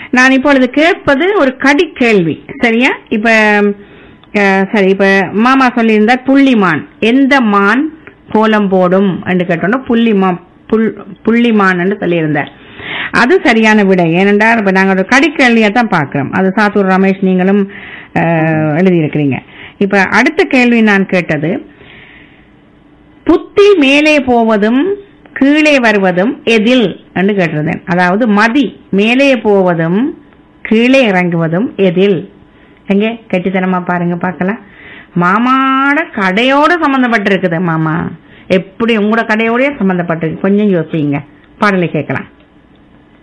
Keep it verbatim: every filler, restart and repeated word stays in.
நான் இப்பொழுது கேட்பது ஒரு கடி கேள்வி. சரியா? இப்ப சரி, இப்ப மாமா சொல்லியிருந்தார் புள்ளிமான். எந்த மான் கோலம் போடும் என்று கேட்டோம்னா புள்ளிமா புள்ளிமான் என்று சொல்லியிருந்தார். அது சரியான விடை. ஏனென்றால் இப்ப நாங்க ஒரு கடி கேள்வியா தான் பாக்கிறோம். அது சாத்தூர் ரமேஷ் நீங்களும் எழுதியிருக்கிறீங்க. இப்ப அடுத்த கேள்வி நான் கேட்டது, புத்தி மேலே போவதும் கீழே வருவதும் எதில் என்று கேட்டிருந்தேன். அதாவது மதி மேலே போவதும் கீழே இறங்குவதும் எதில்? எங்கே கெட்டித்தனமா பாருங்க பார்க்கலாம். மாமாட கடையோட சம்பந்தப்பட்டிருக்குது. மாமா எப்படி உங்களோட கடையோடய சம்பந்தப்பட்டிருக்கு? கொஞ்சம் யோசிங்க. பாடலை கேட்கலாம்.